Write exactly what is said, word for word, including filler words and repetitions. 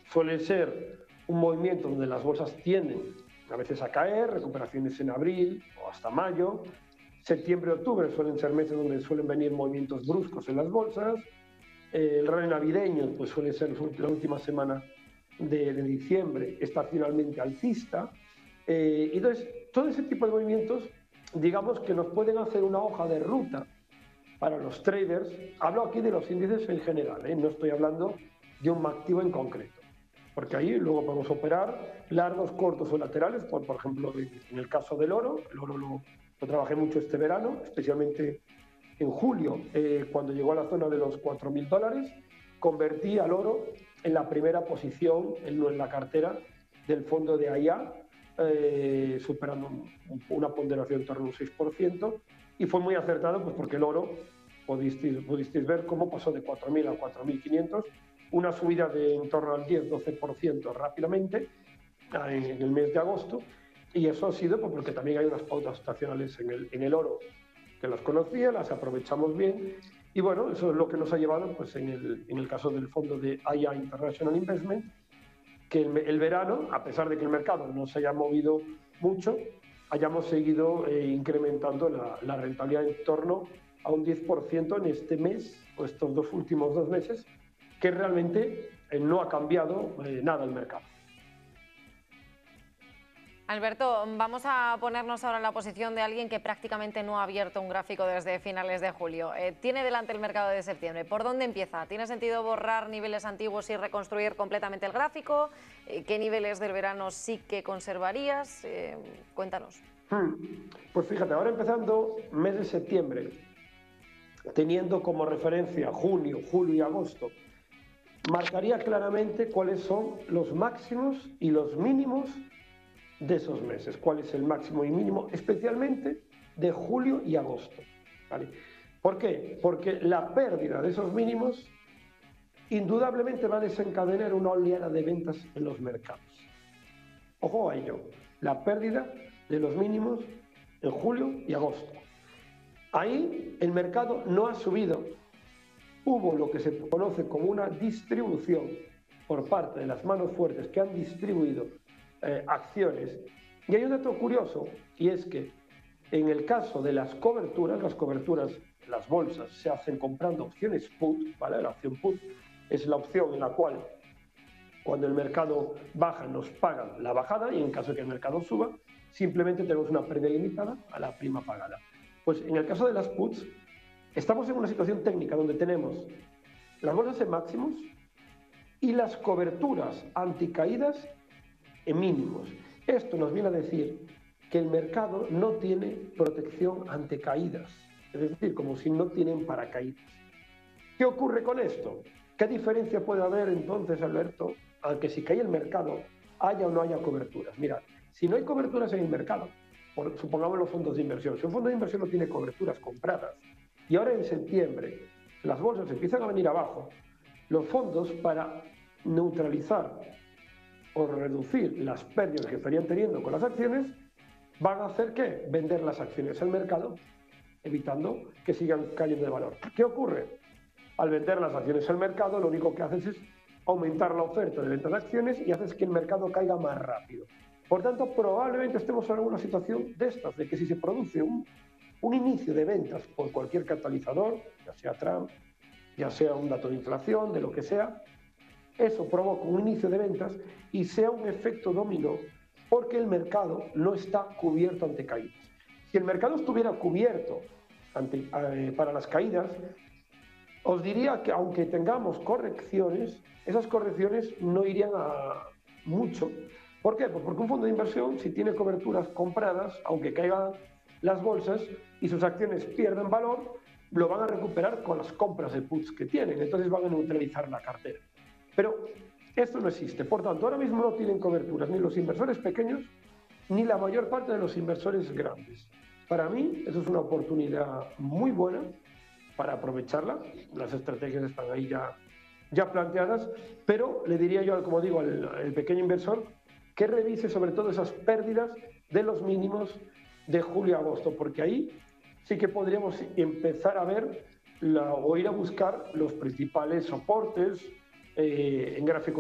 suele ser un movimiento donde las bolsas tienden a veces a caer, recuperaciones en abril o hasta mayo. Septiembre y octubre suelen ser meses donde suelen venir movimientos bruscos en las bolsas. Eh, el rally navideño pues suele ser la última semana de, de diciembre, estacionalmente alcista. Eh, entonces, todo ese tipo de movimientos, digamos que nos pueden hacer una hoja de ruta para los traders. Hablo aquí de los índices en general, ¿eh? No estoy hablando de un activo en concreto, porque ahí luego podemos operar largos, cortos o laterales, por, por ejemplo, en el caso del oro. El oro lo, lo trabajé mucho este verano, especialmente en julio, eh, cuando llegó a la zona de los cuatro mil dólares, convertí al oro en la primera posición en, en la cartera del fondo de A I A, eh, superando un, una ponderación en torno a un seis por ciento, y fue muy acertado pues porque el oro, pudisteis, pudisteis ver cómo pasó de cuatro mil a cuatro mil quinientos, una subida de en torno al diez doce por ciento rápidamente en, en el mes de agosto, y eso ha sido pues, porque también hay unas pautas estacionales en el, en el oro que las conocía, las aprovechamos bien, y bueno, eso es lo que nos ha llevado pues en el, en el caso del fondo de A I A International Investment, que el, el verano, a pesar de que el mercado no se haya movido mucho, hayamos seguido eh, incrementando la, la rentabilidad en torno a un diez por ciento en este mes, o estos dos últimos dos meses, que realmente eh, no ha cambiado eh, nada el mercado. Alberto, vamos a ponernos ahora en la posición de alguien que prácticamente no ha abierto un gráfico desde finales de julio. Eh, tiene delante el mercado de septiembre. ¿Por dónde empieza? ¿Tiene sentido borrar niveles antiguos y reconstruir completamente el gráfico? Eh, ¿Qué niveles del verano sí que conservarías? Eh, cuéntanos. Hmm. Pues fíjate, ahora empezando mes de septiembre, teniendo como referencia junio, julio y agosto, marcaría claramente cuáles son los máximos y los mínimos de esos meses, cuál es el máximo y mínimo, especialmente de julio y agosto, ¿vale? ¿Por qué? Porque la pérdida de esos mínimos indudablemente va a desencadenar una oleada de ventas en los mercados. Ojo a ello, la pérdida de los mínimos en julio y agosto. Ahí el mercado no ha subido. Hubo lo que se conoce como una distribución por parte de las manos fuertes que han distribuido Eh, acciones. Y hay un dato curioso, y es que en el caso de las coberturas, las coberturas, las bolsas se hacen comprando opciones put, ¿vale? La opción put es la opción en la cual cuando el mercado baja nos pagan la bajada, y en caso de que el mercado suba, simplemente tenemos una pérdida limitada a la prima pagada. Pues en el caso de las puts, estamos en una situación técnica donde tenemos las bolsas en máximos y las coberturas anticaídas en mínimos. Esto nos viene a decir que el mercado no tiene protección ante caídas, es decir, como si no tienen paracaídas. ¿Qué ocurre con esto? ¿Qué diferencia puede haber entonces, Alberto, aunque si cae el mercado haya o no haya coberturas? Mira, si no hay coberturas en el mercado, por, supongamos los fondos de inversión, si un fondo de inversión no tiene coberturas compradas y ahora en septiembre las bolsas empiezan a venir abajo, los fondos, para neutralizar o reducir las pérdidas que estarían teniendo con las acciones, van a hacer ¿qué? Vender las acciones al mercado, evitando que sigan cayendo de valor. ¿Qué ocurre? Al vender las acciones al mercado, lo único que haces es aumentar la oferta de venta de acciones y haces que el mercado caiga más rápido. Por tanto, probablemente estemos en una situación de estas, de que si se produce un, un inicio de ventas por cualquier catalizador, ya sea Trump, ya sea un dato de inflación, de lo que sea, eso provoca un inicio de ventas y sea un efecto dominó, porque el mercado no está cubierto ante caídas. Si el mercado estuviera cubierto ante, eh, para las caídas, os diría que aunque tengamos correcciones, esas correcciones no irían a mucho. ¿Por qué? Pues porque un fondo de inversión, si tiene coberturas compradas, aunque caigan las bolsas y sus acciones pierden valor, lo van a recuperar con las compras de puts que tienen, entonces van a neutralizar la cartera. Pero esto no existe. Por tanto, ahora mismo no tienen coberturas ni los inversores pequeños ni la mayor parte de los inversores grandes. Para mí, eso es una oportunidad muy buena para aprovecharla. Las estrategias están ahí ya, ya planteadas, pero le diría yo, como digo, al, al pequeño inversor que revise sobre todo esas pérdidas de los mínimos de julio a agosto, porque ahí sí que podríamos empezar a ver la, o ir a buscar los principales soportes, Eh, en gráfico